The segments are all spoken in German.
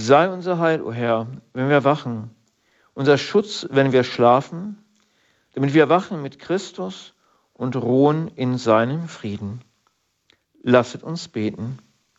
Sei unser Heil, o Herr, wenn wir wachen, unser Schutz, wenn wir schlafen, damit wir wachen mit Christus und ruhen in seinem Frieden. Lasset uns beten.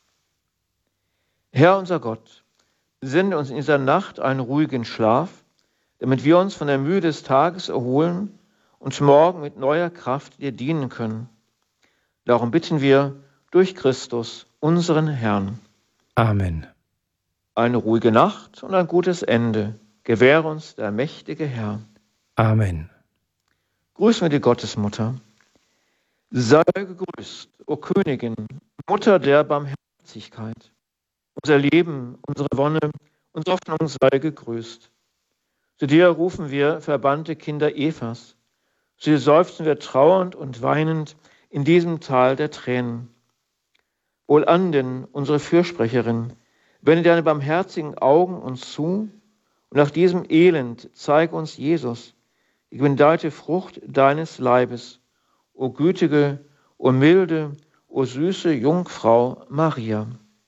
Herr unser Gott, sende uns in dieser Nacht einen ruhigen Schlaf, damit wir uns von der Mühe des Tages erholen und morgen mit neuer Kraft dir dienen können. Darum bitten wir durch Christus, unseren Herrn. Amen. Eine ruhige Nacht und ein gutes Ende gewähre uns der mächtige Herr. Amen. Grüßen wir die Gottesmutter. Sei gegrüßt, o Königin, Mutter der Barmherzigkeit. Unser Leben, unsere Wonne, unsere Hoffnung sei gegrüßt. Zu dir rufen wir, verbannte Kinder Evas. Zu dir seufzen wir trauernd und weinend in diesem Tal der Tränen. Wohlan denn, unsere Fürsprecherin, wende deine barmherzigen Augen uns zu und nach diesem Elend zeige uns Jesus, die gebenedikte Frucht deines Leibes, o gütige, o milde, o süße Jungfrau Maria.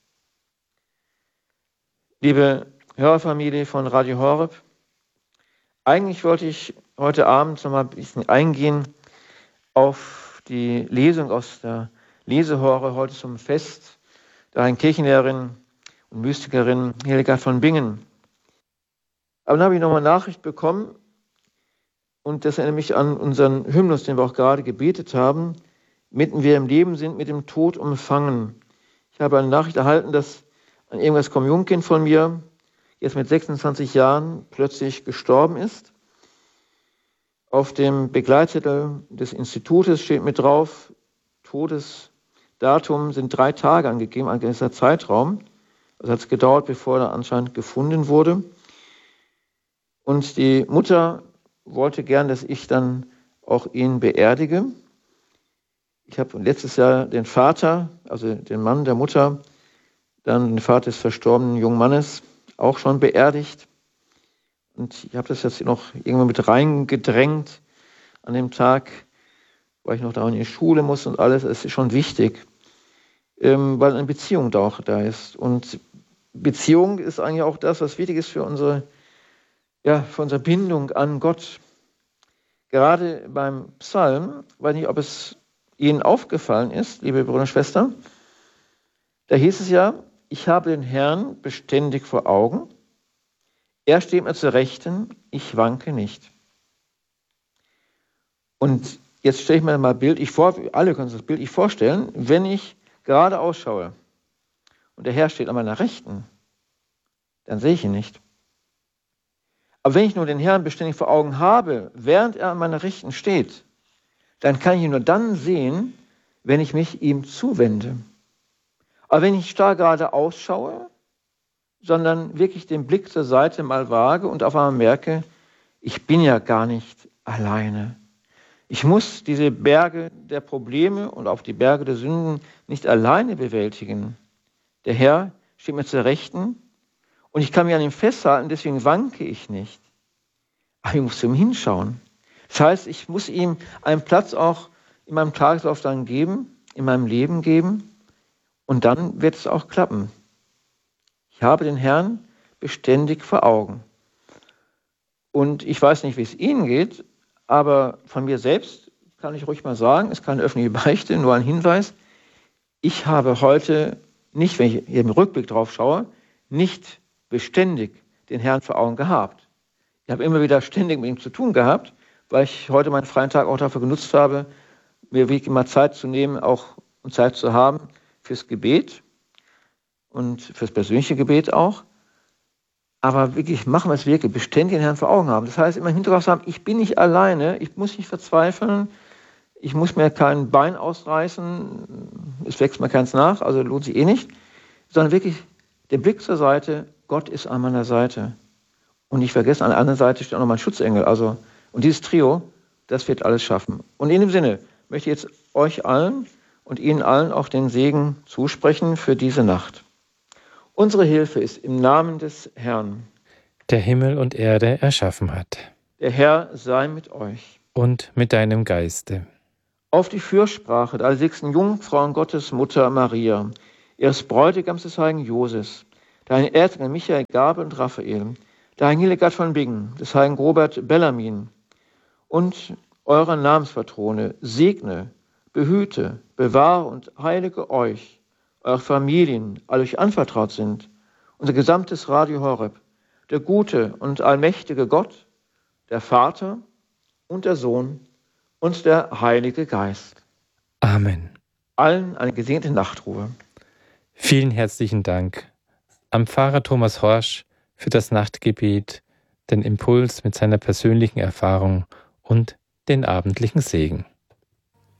Liebe Hörerfamilie von Radio Horeb, eigentlich wollte ich heute Abend noch mal ein bisschen eingehen auf die Lesung aus der Lesehore heute zum Fest der Heiligen Kirchenlehrerin und Mystikerin Hildegard von Bingen. Aber dann habe ich nochmal Nachricht bekommen, und das erinnert mich an unseren Hymnus, den wir auch gerade gebetet haben, mitten wir im Leben sind, mit dem Tod umfangen. Ich habe eine Nachricht erhalten, dass ein irgendwas Kommunionkind von mir jetzt mit 26 Jahren plötzlich gestorben ist. Auf dem Begleitzettel des Institutes steht mit drauf, Todesdatum sind 3 Tage angegeben, ein gewisser Zeitraum. Also hat es gedauert, bevor er anscheinend gefunden wurde. Und die Mutter wollte gern, dass ich dann auch ihn beerdige. Ich habe letztes Jahr den Vater, also den Mann der Mutter, dann den Vater des verstorbenen jungen Mannes auch schon beerdigt. Und ich habe das jetzt noch irgendwann mit reingedrängt an dem Tag, weil ich noch da in die Schule muss und alles. Es ist schon wichtig, weil eine Beziehung da auch da ist. Und Beziehung ist eigentlich auch das, was wichtig ist für unsere Bindung an Gott. Gerade beim Psalm, weiß nicht, ob es Ihnen aufgefallen ist, liebe Brüder und Schwestern, da hieß es ja, ich habe den Herrn beständig vor Augen, er steht mir zur Rechten, ich wanke nicht. Und jetzt stelle ich mir mal Bild, alle können sich das Bild vorstellen, wenn ich gerade ausschaue und der Herr steht an meiner Rechten, dann sehe ich ihn nicht. Aber wenn ich nur den Herrn beständig vor Augen habe, während er an meiner Rechten steht, dann kann ich ihn nur dann sehen, wenn ich mich ihm zuwende. Aber wenn ich starr gerade ausschaue, sondern wirklich den Blick zur Seite mal wage und auf einmal merke, ich bin ja gar nicht alleine. Ich muss diese Berge der Probleme und auch die Berge der Sünden nicht alleine bewältigen. Der Herr steht mir zur Rechten und ich kann mich an ihm festhalten, deswegen wanke ich nicht. Aber ich muss zu ihm hinschauen. Das heißt, ich muss ihm einen Platz auch in meinem Tageslauf dann geben, in meinem Leben geben und dann wird es auch klappen. Ich habe den Herrn beständig vor Augen. Und ich weiß nicht, wie es Ihnen geht, aber von mir selbst kann ich ruhig mal sagen, es ist keine öffentliche Beichte, nur ein Hinweis. Ich habe heute nicht, wenn ich hier im Rückblick drauf schaue, nicht beständig den Herrn vor Augen gehabt. Ich habe immer wieder ständig mit ihm zu tun gehabt, weil ich heute meinen freien Tag auch dafür genutzt habe, mir wirklich mal Zeit zu nehmen, auch und Zeit zu haben fürs Gebet und fürs persönliche Gebet auch. Aber wirklich, machen wir es wirklich, beständig den Herrn vor Augen haben. Das heißt, immer im Hinterkopf haben, ich bin nicht alleine, ich muss nicht verzweifeln, ich muss mir kein Bein ausreißen, es wächst mir keins nach, also lohnt sich eh nicht, sondern wirklich der Blick zur Seite, Gott ist an meiner Seite. Und nicht vergessen, an der anderen Seite steht auch noch mein Schutzengel. Und dieses Trio, das wird alles schaffen. Und in dem Sinne möchte ich jetzt euch allen und Ihnen allen auch den Segen zusprechen für diese Nacht. Unsere Hilfe ist im Namen des Herrn, der Himmel und Erde erschaffen hat. Der Herr sei mit euch. Und mit deinem Geiste. Auf die Fürsprache der allerseligsten Jungfrau und Gottes Mutter Maria, ihres Bräutigams des heiligen Josef, der heiligen Erzengel Michael, Gabriel und Raphael, der heiligen Hildegard von Bingen, des heiligen Robert Bellarmin und eurer Namenspatrone segne, behüte, bewahre und heilige euch, eure Familien, alle euch anvertraut sind, unser gesamtes Radio Horeb, der gute und allmächtige Gott, der Vater und der Sohn und der Heilige Geist. Amen. Allen eine gesegnete Nachtruhe. Vielen herzlichen Dank am Pfarrer Thomas Horsch für das Nachtgebet, den Impuls mit seiner persönlichen Erfahrung und den abendlichen Segen.